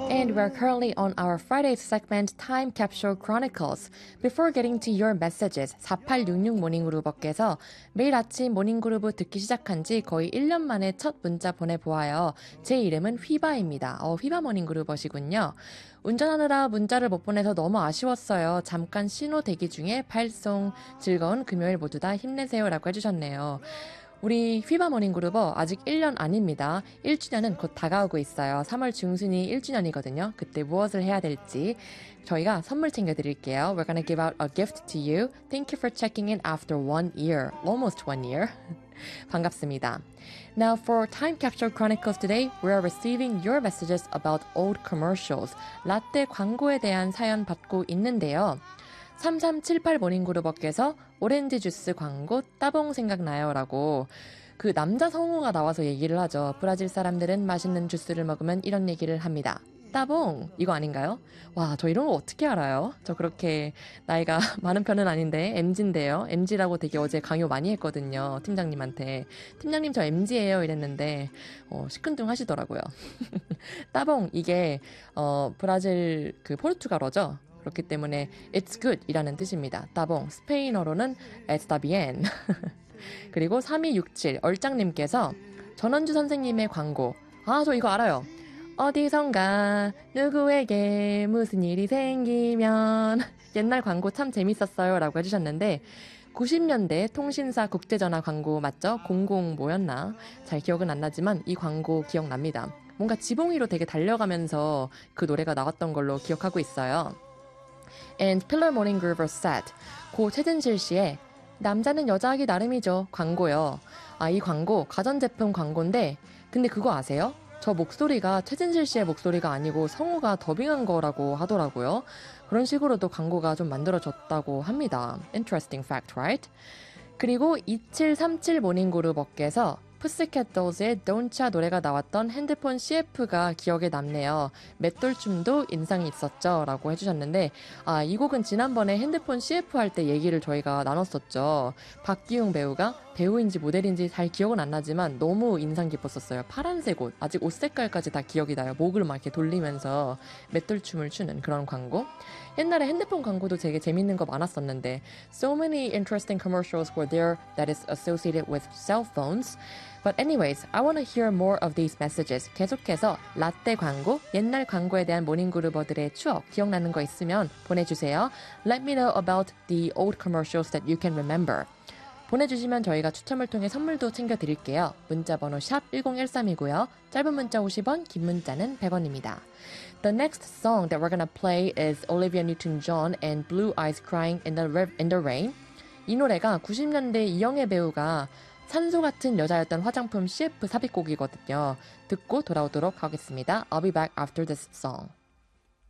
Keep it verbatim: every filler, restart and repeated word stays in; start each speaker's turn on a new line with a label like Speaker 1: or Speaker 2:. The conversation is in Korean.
Speaker 1: And we're currently on our Friday segment Time Capsule Chronicles. Before getting to your messages, 사팔육육 모닝그룹어께서 매일 아침 모닝그룹을 듣기 시작한 지 거의 일 년 만에 첫 문자 보내보아요. 제 이름은 휘바입니다. 어, 휘바 모닝그룹어시군요. 운전하느라 문자를 못 보내서 너무 아쉬웠어요. 잠깐 신호 대기 중에 발송. 즐거운 금요일 모두 다 힘내세요 라고 해주셨네요. 우리 휘바 모닝그룹어 아직 일 년 아닙니다. 일 주년은 곧 다가오고 있어요. 삼월 중순이 일 주년이거든요. 그때 무엇을 해야 될지 저희가 선물 챙겨드릴게요. We're gonna give out a gift to you. Thank you for checking in after one year. Almost one year. 반갑습니다. Now for Time Capsule Chronicles today, we are receiving your messages about old commercials. 라떼 광고에 대한 사연 받고 있는데요. 삼삼칠팔 모닝그룹어께서 오렌지 주스 광고 따봉 생각나요 라고 그 남자 성우가 나와서 얘기를 하죠. 브라질 사람들은 맛있는 주스를 먹으면 이런 얘기를 합니다. 따봉 이거 아닌가요? 와, 저 이런 거 어떻게 알아요? 저 그렇게 나이가 많은 편은 아닌데 엠지인데요. 엠지라고 되게 어제 강요 많이 했거든요. 팀장님한테. 팀장님 저 엠지예요 이랬는데 어, 시큰둥 하시더라고요. 따봉 이게 어, 브라질 그 포르투갈어죠. 그렇기 때문에 it's good 이라는 뜻입니다. 따봉. 스페인어로는 está bien. 그리고 삼이육칠 얼짱님께서 전원주 선생님의 광고. 아, 저 이거 알아요. 어디선가 누구에게 무슨 일이 생기면 옛날 광고 참 재밌었어요 라고 해주셨는데 구십 년대 통신사 국제전화 광고 맞죠? 공공 뭐였나? 잘 기억은 안 나지만 이 광고 기억납니다. 뭔가 지붕 위로 되게 달려가면서 그 노래가 나왔던 걸로 기억하고 있어요. And Pillar Morning Groove said, 고 최진실 씨의 남자는 여자하기 나름이죠 광고요. 아, 이 광고 가전제품 광고인데 근데 그거 아세요? 저 목소리가 최진실 씨의 목소리가 아니고 성우가 더빙한 거라고 하더라고요. 그런 식으로도 광고가 좀 만들어졌다고 합니다. Interesting fact, right? 그리고 이칠삼칠 모닝그룹어께서 푸스캣 dols의 Don't Cha 노래가 나왔던 핸드폰 씨에프가 기억에 남네요. 맷돌춤도 인상이 있었죠 라고 해주셨는데 아, 이 곡은 지난번에 핸드폰 씨에프 할 때 얘기를 저희가 나눴었죠. 박기웅 배우가 배우인지 모델인지 잘 기억은 안 나지만 너무 인상 깊었었어요. 파란색 옷, 아직 옷 색깔까지 다 기억이 나요. 목을 막 이렇게 돌리면서 맷돌춤을 추는 그런 광고. 옛날에 핸드폰 광고도 되게 재밌는 거 많았었는데 So many interesting commercials were there that is associated with cell phones. But anyways, I want to hear more of these messages. 계속해서 라떼 광고, 옛날 광고에 대한 모닝그룹어들의 추억 기억나는 거 있으면 보내주세요. Let me know about the old commercials that you can remember. 보내주시면 저희가 추첨을 통해 선물도 챙겨드릴게요. 문자번호 샵 일공일삼이고요. 짧은 문자 오십 원, 긴 문자는 백 원입니다. The next song that we're gonna play is Olivia Newton-John and Blue Eyes Crying in the, in the Rain. 이 노래가 구십 년대 이영애 배우가 산소 같은 여자였던 화장품 씨에프 삽입곡이거든요. 듣고 돌아오도록 하겠습니다. I'll be back after this song.